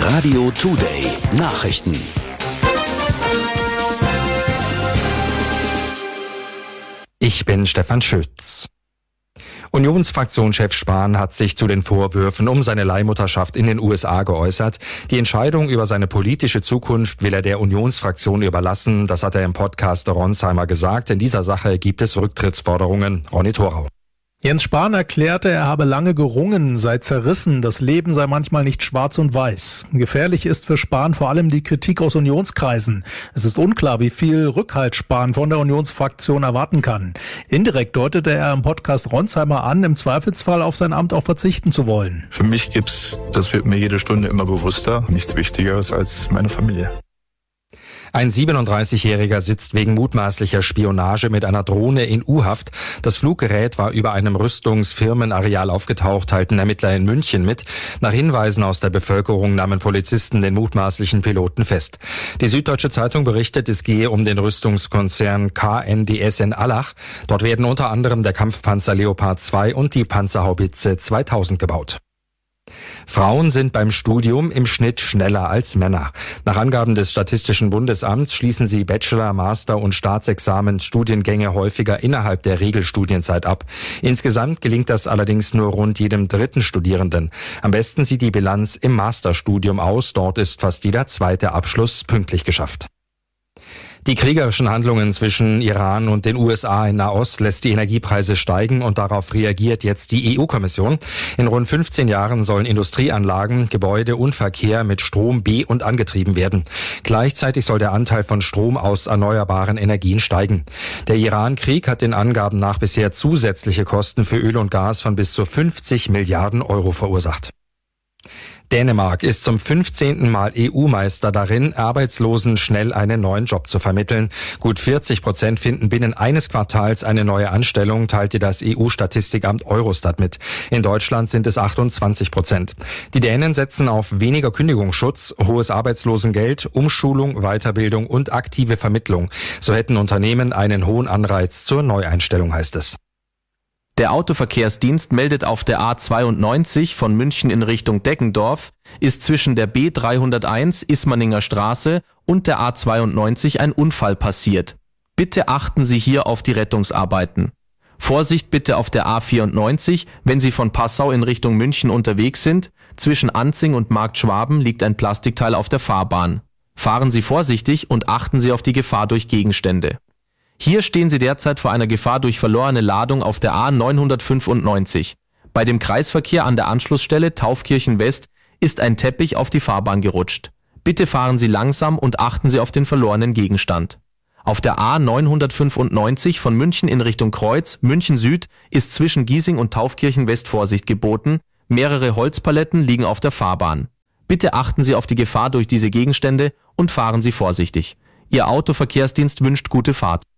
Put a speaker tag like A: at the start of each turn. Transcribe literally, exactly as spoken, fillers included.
A: Radio Today Nachrichten.
B: Ich bin Stefan Schütz. Unionsfraktionschef Spahn hat sich zu den Vorwürfen um seine Leihmutterschaft in den U S A geäußert. Die Entscheidung über seine politische Zukunft will er der Unionsfraktion überlassen. Das hat er im Podcast der Ronsheimer gesagt. In dieser Sache gibt es Rücktrittsforderungen. Ronny Thorau.
C: Jens Spahn erklärte, er habe lange gerungen, sei zerrissen, das Leben sei manchmal nicht schwarz und weiß. Gefährlich ist für Spahn vor allem die Kritik aus Unionskreisen. Es ist unklar, wie viel Rückhalt Spahn von der Unionsfraktion erwarten kann. Indirekt deutete er im Podcast Ronsheimer an, im Zweifelsfall auf sein Amt auch verzichten zu wollen.
D: Für mich gibt's, das wird mir jede Stunde immer bewusster, nichts Wichtigeres als meine Familie.
B: Ein siebenunddreißigjähriger sitzt wegen mutmaßlicher Spionage mit einer Drohne in U-Haft. Das Fluggerät war über einem Rüstungsfirmenareal aufgetaucht, teilten Ermittler in München mit. Nach Hinweisen aus der Bevölkerung nahmen Polizisten den mutmaßlichen Piloten fest. Die Süddeutsche Zeitung berichtet, es gehe um den Rüstungskonzern K N D S in Allach. Dort werden unter anderem der Kampfpanzer Leopard zwei und die Panzerhaubitze zweitausend gebaut. Frauen sind beim Studium im Schnitt schneller als Männer. Nach Angaben des Statistischen Bundesamts schließen sie Bachelor-, Master- und Staatsexamensstudiengänge häufiger innerhalb der Regelstudienzeit ab. Insgesamt gelingt das allerdings nur rund jedem dritten Studierenden. Am besten sieht die Bilanz im Masterstudium aus. Dort ist fast jeder zweite Abschluss pünktlich geschafft. Die kriegerischen Handlungen zwischen Iran und den U S A in Nahost lässt die Energiepreise steigen und darauf reagiert jetzt die E U-Kommission. In rund fünfzehn Jahren sollen Industrieanlagen, Gebäude und Verkehr mit Strom be- und angetrieben werden. Gleichzeitig soll der Anteil von Strom aus erneuerbaren Energien steigen. Der Iran-Krieg hat den Angaben nach bisher zusätzliche Kosten für Öl und Gas von bis zu fünfzig Milliarden Euro verursacht. Dänemark ist zum fünfzehnten Mal E U-Meister darin, Arbeitslosen schnell einen neuen Job zu vermitteln. Gut vierzig Prozent finden binnen eines Quartals eine neue Anstellung, teilte das E U-Statistikamt Eurostat mit. In Deutschland sind es achtundzwanzig Prozent. Die Dänen setzen auf weniger Kündigungsschutz, hohes Arbeitslosengeld, Umschulung, Weiterbildung und aktive Vermittlung. So hätten Unternehmen einen hohen Anreiz zur Neueinstellung, heißt es.
E: Der Autoverkehrsdienst meldet, auf der A zweiundneunzig von München in Richtung Deggendorf ist zwischen der B dreihunderteins Ismaninger Straße und der A zweiundneunzig ein Unfall passiert. Bitte achten Sie hier auf die Rettungsarbeiten. Vorsicht bitte auf der A vierundneunzig, wenn Sie von Passau in Richtung München unterwegs sind. Zwischen Anzing und Markt Schwaben liegt ein Plastikteil auf der Fahrbahn. Fahren Sie vorsichtig und achten Sie auf die Gefahr durch Gegenstände. Hier stehen Sie derzeit vor einer Gefahr durch verlorene Ladung auf der A neunhundertfünfundneunzig. Bei dem Kreisverkehr an der Anschlussstelle Taufkirchen West ist ein Teppich auf die Fahrbahn gerutscht. Bitte fahren Sie langsam und achten Sie auf den verlorenen Gegenstand. Auf der A neunhundertfünfundneunzig von München in Richtung Kreuz, München Süd, ist zwischen Giesing und Taufkirchen West Vorsicht geboten. Mehrere Holzpaletten liegen auf der Fahrbahn. Bitte achten Sie auf die Gefahr durch diese Gegenstände und fahren Sie vorsichtig. Ihr Autoverkehrsdienst wünscht gute Fahrt.